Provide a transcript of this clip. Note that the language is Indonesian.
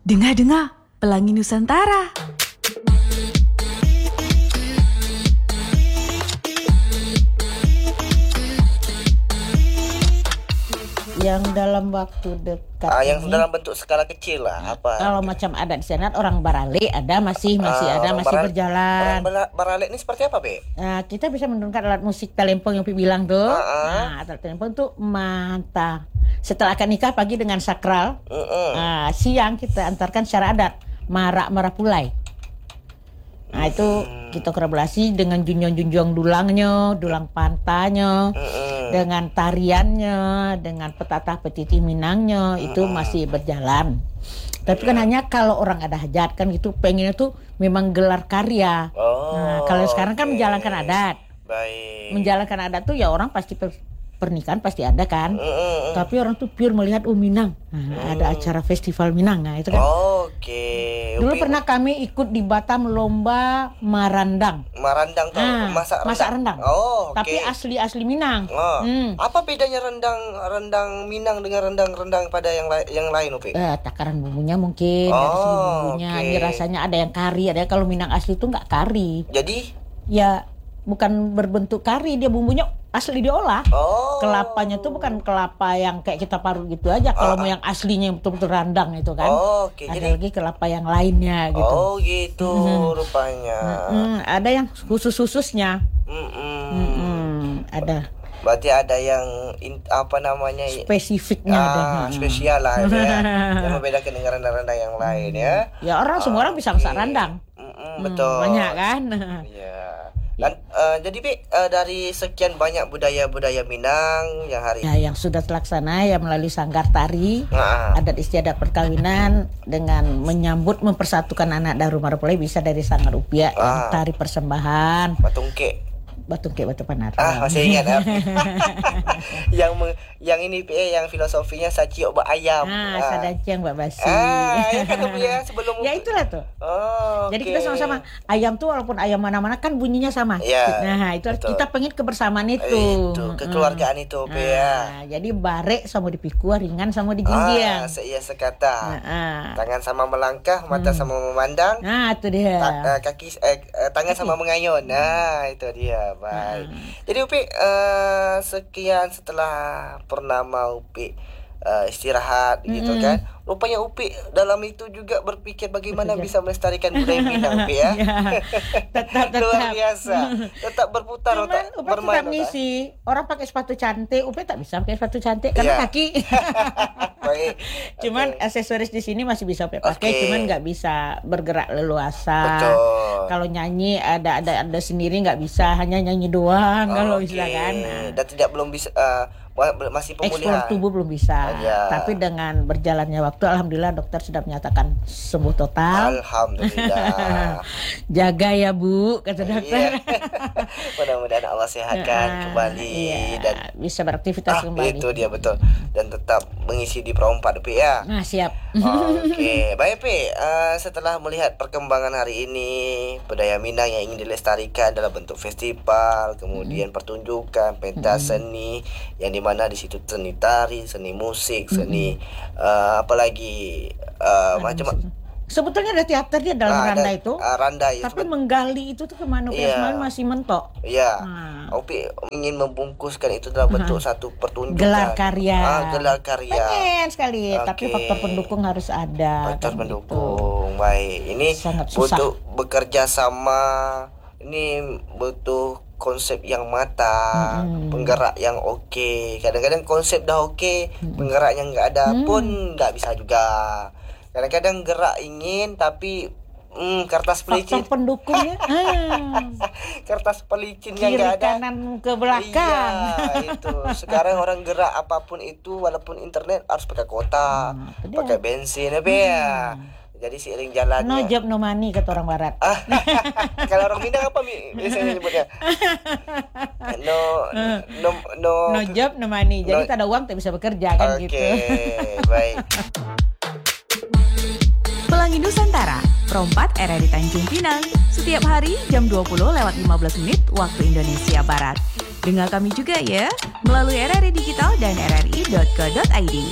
Dengar-dengar, Pelangi Nusantara. Yang dalam waktu dekat yang ini, dalam bentuk skala kecil lah. Apa? kalau macam ada di sana orang Barale ada masih berjalan. Orang Barale ini seperti apa, Be? Nah, kita bisa menurunkan alat musik talempong yang Pi bilang tuh. Nah, alat talempong tuh mantap. Setelah akad nikah pagi dengan sakral. Siang kita antarkan secara adat marak merapulai. Nah itu kita kolaborasi dengan junjung-junjung dulangnya, dulang pantanya, dengan tariannya, dengan petatah petiti Minangnya, itu masih berjalan. Tapi kan hanya kalau orang ada hajat kan gitu, pengennya tuh memang gelar karya. Nah, kalau sekarang kan menjalankan adat. Baik. Menjalankan adat tuh ya orang pasti pernikahan pasti ada kan. Tapi orang tuh pure melihat Minang. Nah, ada acara festival Minang, nah itu kan. Dulu pernah kami ikut di Batam lomba marandang. Marandang tuh masak rendang. Tapi asli Minang. Apa bedanya rendang Minang dengan rendang pada yang lain, Upi? Takaran bumbunya mungkin dari segi bumbunya. Ini rasanya ada yang kari, ada yang kalau Minang asli itu nggak kari. Jadi? Ya bukan berbentuk kari, dia bumbunya asli diolah. Kelapanya tuh bukan kelapa yang kayak kita parut gitu aja. Kalau mau yang aslinya yang betul-betul randang itu kan. Ada jadi lagi kelapa yang lainnya gitu. Rupanya. Ada yang khususnya. Ada. Berarti ada yang spesifiknya ada. Spesial lah ya. Yang membedakan dengan rendang-rendang yang lain ya. Ya semua orang bisa masak rendang. Betul. Banyak kan. Iya. Dan jadi dari sekian banyak budaya-budaya Minang yang yang sudah terlaksana ya melalui sanggar tari, adat istiadat perkawinan dengan menyambut mempersatukan anak dan rumah repulai bisa dari sanggar upia yang tari persembahan Batu Panara. Masih ingat ya. yang ini yang filosofinya saciok bak ayam. Sadaciang bak basi. Ya kan ya sebelum. Ya itulah tuh. Jadi kita sama-sama ayam tuh walaupun ayam mana-mana kan bunyinya sama. Nah, itu kita pengen kebersamaan itu. Kekeluargaan itu, ya. Jadi barek sama dipikul, ringan sama dijinjing. Seia sekata. Tangan sama melangkah, mata sama memandang. Nah, itu dia. Tangan sama mengayun. Nah, itu dia. Baik. Jadi Upi sekian setelah purnama Upi istirahat gitu kan. Rupanya Upi dalam itu juga berpikir bagaimana bisa melestarikan budaya Minang, Upi ya. Tetap luar biasa. Tetap berputar, tetap bermain. Tetap ngisi. Orang pakai sepatu cantik, Upi tak bisa pakai sepatu cantik karena kaki. Baik. Cuman aksesoris di sini masih bisa pakai, cuman nggak bisa bergerak leluasa. Betul. Kalau nyanyi ada sendiri nggak bisa, hanya nyanyi doang kalau bisa kan. Dan belum bisa masih pemulihan. Ekspor tubuh belum bisa. Tapi dengan berjalannya waktu, alhamdulillah dokter sudah menyatakan sembuh total. Alhamdulillah. Jaga ya Bu, kata dokter. Mudah-mudahan Allah sehatkan kembali dan bisa beraktivitas kembali. Itu dia betul. Dan tetap mengisi di Pro 4 Pi ya. Nah, siap. Baik Pi, setelah melihat perkembangan hari ini budaya Minang yang ingin dilestarikan dalam bentuk festival, kemudian pertunjukan, pentas seni yang dimana di situ seni tari, seni musik, seni apalagi macam sebetulnya ada teater dia dalam randa itu. Tapi menggali itu tuh kemana masih mentok. Iya. Upi ingin membungkuskan itu dalam bentuk satu pertunjukan. Gelar karya. Pengen sekali, tapi faktor pendukung harus ada. Faktor pendukung. Baik. Ini butuh bekerja sama. Ini butuh konsep yang matang, penggerak yang oke. Kadang-kadang konsep dah oke, penggeraknya nggak ada pun nggak bisa juga. Kadang-kadang gerak ingin tapi kertas pelicin. Faktor pendukungnya. Kertas pelicinnya nggak ada. Kiri kanan ke belakang. Iya itu. Sekarang orang gerak apapun itu, walaupun internet harus pakai kota, pakai bensin, ya. Jadi seiring jalannya. No job no money kata orang barat. Kalau orang Minang apa biasanya nyebutnya? No job no money. Jadi tak ada uang tak bisa bekerja kan gitu. Baik. Pelangi Nusantara, Pro 4 RRI Tanjung Pinang. Setiap hari jam 20:15 waktu Indonesia Barat. Dengar kami juga ya melalui RRI Digital dan rri.co.id.